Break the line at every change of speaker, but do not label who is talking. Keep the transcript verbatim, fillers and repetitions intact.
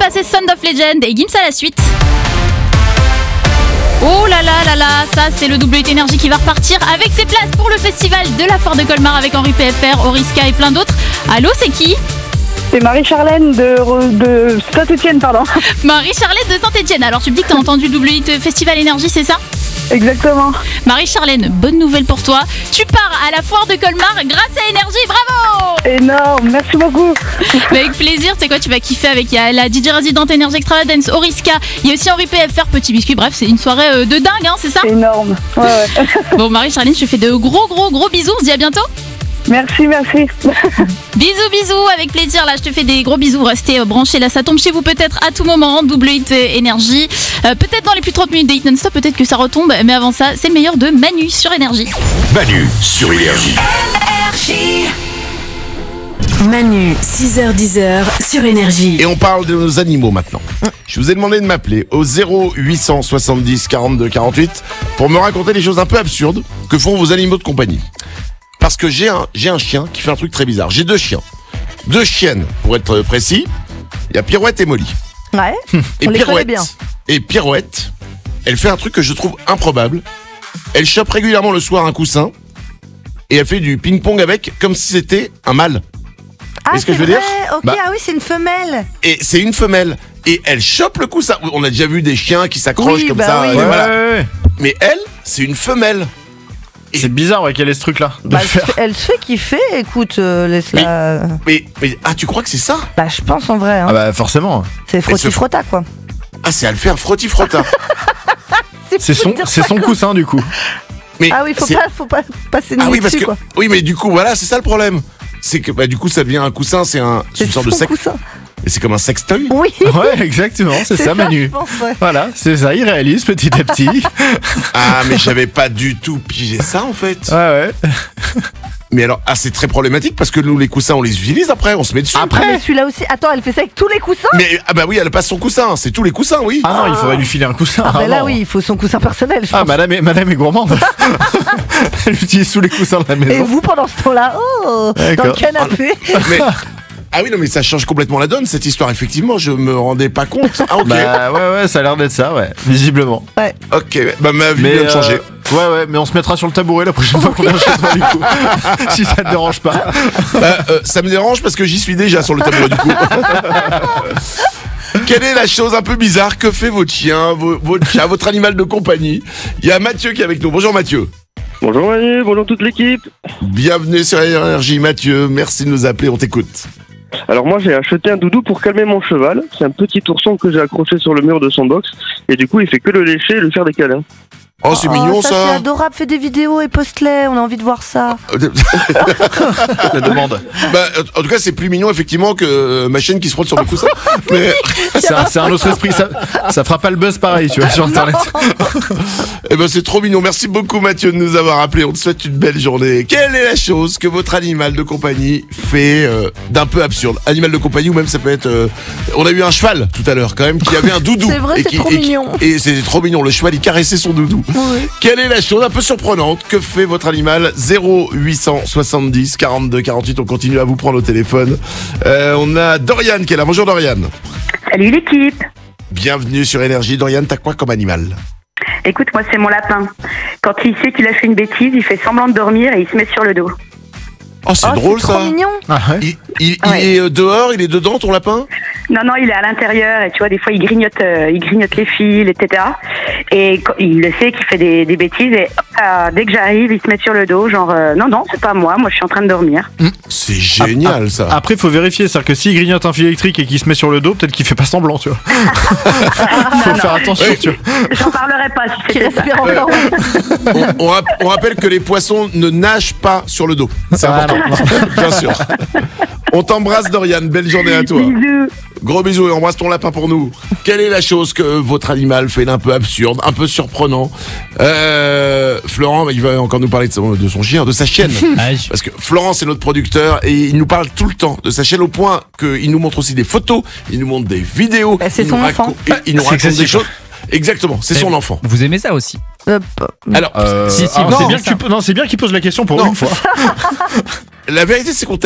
passer Sound of Legend et Gims à la suite. Oh là là là là, ça c'est le W T Énergie qui va repartir avec ses places pour le festival de la Foire de Colmar avec Henri P F R, Oriska et plein d'autres. Allô, c'est qui ?
C'est Marie-Charlène de, de Saint-Etienne, pardon.
Marie-Charlène de Saint-Etienne. Alors tu me dis que t'as entendu W T Festival Énergie, c'est ça ?
Exactement.
Marie-Charlène, bonne nouvelle pour toi. Tu pars à la Foire de Colmar grâce à Énergie, bravo !
Énorme, merci beaucoup.
Mais avec plaisir, tu sais quoi, tu vas kiffer avec y a la D J résidente Énergie Extravagance, Oriska. Il y a aussi Henri P F R, Petit Biscuit. Bref, c'est une soirée euh, de dingue, hein, c'est ça ?
Énorme. Ouais, ouais.
Bon, Marie-Charlène, je te fais de gros, gros, gros bisous. On se dit à bientôt.
Merci, merci.
Bisous, bisous, avec plaisir. Là, je te fais des gros bisous. Restez euh, branchés. Là, ça tombe chez vous peut-être à tout moment. Double hit Énergie. Euh, peut-être dans les plus de trente minutes de hit non-stop, peut-être que ça retombe. Mais avant ça, c'est le meilleur de Manu sur Énergie.
Manu sur Énergie.
Manu, six heures dix sur Énergie.
Et on parle de nos animaux maintenant. Je vous ai demandé de m'appeler au zéro huit cent soixante-dix quarante-deux quarante-huit pour me raconter des choses un peu absurdes que font vos animaux de compagnie. Parce que j'ai un, j'ai un chien qui fait un truc très bizarre. J'ai deux chiens. Deux chiennes, pour être précis. Il y a Pirouette et Molly.
Ouais,
Et
on les connaît
Pirouette,
bien.
et Pirouette, elle fait un truc que je trouve improbable. Elle chope régulièrement le soir un coussin et elle fait du ping-pong avec comme si c'était un mâle.
Ah,
Est-ce que
c'est
je veux
vrai.
dire
Ok,
Bah-
ah oui, c'est une femelle.
Et c'est une femelle. Et elle chope le coussin. On a déjà vu des chiens qui s'accrochent
Oui,
comme
bah
ça.
oui.
et
Ouais,
voilà.
ouais, ouais.
Mais elle, c'est une femelle. Et-
C'est bizarre ouais, qu'elle ait ce truc-là. De
Bah, elle,
faire.
se fait, elle se fait kiffer, écoute, euh, laisse-la.
Mais, mais ah, tu crois que c'est ça?
Bah, je pense en vrai, hein.
Ah bah forcément.
C'est frotti-frotta, quoi.
Ah, c'est elle fait un frotti-frotta.
C'est
fou
son,
de dire
c'est
ça
son
comme-
coussin du coup.
Mais
Ah oui, faut
c'est-
pas, faut pas passer une
Ah
nuit
oui, parce
dessus,
que
quoi.
oui, mais du coup, voilà, c'est ça le problème. C'est que bah, du coup, ça devient un coussin. C'est un, c'est une
C'est
sorte de
son
sexe.
coussin.
Et c'est comme un sextoy.
Oui,
Ouais, exactement, c'est ça, Manu.
je pense, ouais.
Voilà, c'est ça, il réalise petit à petit.
Ah, mais j'avais pas du tout pigé ça en fait.
Ouais, ouais.
Mais alors, ah, c'est très problématique parce que nous, les coussins, on les utilise après, on se met dessus.
Ah, mais celui-là aussi. Attends, elle fait ça avec tous les coussins.
Mais ah bah oui, elle passe son coussin, c'est tous les coussins, oui.
Ah non, il faudrait lui filer un coussin.
Ah, bah là,
non.
oui, il faut son coussin personnel, je
Ah,
pense.
madame est, madame est gourmande. Elle utilise tous les coussins de la
Et
maison.
vous, pendant ce temps-là, oh, dans le
D'accord.
canapé.
Mais ah oui, non, mais ça change complètement la donne cette histoire. Effectivement, je me rendais pas compte. Ah ok,
Bah ouais, ouais, ça a l'air d'être ça, ouais, visiblement.
ok, bah ma vie
Mais
vient de
euh,
changer.
Ouais, ouais, mais on se mettra sur le tabouret la prochaine fois qu'on vient chez toi, du coup. Si ça te dérange pas.
Bah, euh, ça me dérange parce que j'y suis déjà sur le tabouret du coup. Quelle est la chose un peu bizarre que fait votre chien, vo- votre chat, votre animal de compagnie? Il y a Mathieu qui est avec nous. Bonjour Mathieu.
Bonjour Manu, bonjour toute l'équipe.
Bienvenue sur Énergie Mathieu, merci de nous appeler, on t'écoute.
Alors moi j'ai acheté un doudou pour calmer mon cheval. C'est un petit ourson que j'ai accroché sur le mur de son box. Et du coup il fait que le lécher et lui faire des câlins.
Oh c'est mignon
ça.
ça.
C'est adorable, fais des vidéos et poste-les, on a envie de voir ça.
La demande.
Bah, en tout cas c'est plus mignon effectivement que euh, ma chaîne qui se frotte sur le coussin. Mais
C'est un, c'est un autre esprit, ça, ça fera pas le buzz pareil, tu vois, sur internet.
eh ben c'est trop mignon. Merci beaucoup Mathieu de nous avoir appelé. On te souhaite une belle journée. Quelle est la chose que votre animal de compagnie fait euh, d'un peu absurde? Animal de compagnie ou même ça peut être. euh, on a eu un cheval tout à l'heure quand même qui avait un doudou.
C'est vrai,
et
c'est
qui,
trop
et qui-
mignon.
Et c'était trop mignon. Le cheval il caressait son doudou.
Oui.
Quelle est la chose un peu surprenante que fait votre animal? Zéro huit cent soixante-dix quarante-deux quarante-huit. On continue à vous prendre au téléphone. Euh, on a Dorian qui est là. Bonjour Dorian.
Salut l'équipe.
Bienvenue sur Énergie. Dorian, t'as quoi comme animal?
Écoute, moi c'est mon lapin. Quand il sait qu'il a fait une bêtise, il fait semblant de dormir et il se met sur le dos.
Oh, c'est
Oh,
drôle
c'est trop
ça.
mignon.
Ah ouais.
Il, il- il
Ouais.
est euh, dehors, il est dedans ton lapin?
Non, non, il est à l'intérieur et tu vois, des fois il grignote, euh, il grignote les fils, et cetera. Et quand- il le sait qu'il fait des, des bêtises et euh, dès que j'arrive, il se met sur le dos, genre euh, non, non, c'est pas moi, moi je suis en train de dormir.
C'est génial ça.
Après, faut vérifier, c'est-à-dire que s'il grignote un fil électrique et qu'il se met sur le dos, peut-être qu'il fait pas semblant, tu vois. Faut faire attention,
Oui.
tu vois.
J'en parlerai pas si
Qui
c'était ça.
respire encore.
On, on rap- on rappelle que les poissons ne nagent pas sur le dos. C'est
Ah,
important, bien sûr. On t'embrasse Dorian, belle journée à toi.
Bisous.
Gros bisous et embrasse ton lapin pour nous. Quelle est la chose que votre animal fait d'un peu absurde, un peu surprenant? euh, Florent, il va encore nous parler de son, de son chien, de sa chienne. Parce que Florent, c'est notre producteur et il nous parle tout le temps de sa chienne au point qu'il nous montre aussi des photos, il nous montre des vidéos.
Bah, c'est
il
son
nous
enfant.
raconte- il- Il nous
C'est
raconte des
excessif.
choses. Exactement, c'est son enfant.
Vous aimez ça aussi?
Euh,
Alors,
Euh,
Si, si,
ah,
non,
c'est
c'est
bien
ça.
que tu, non, c'est bien qu'il pose la question pour
Non.
une fois.
la vérité, c'est qu'on t'aime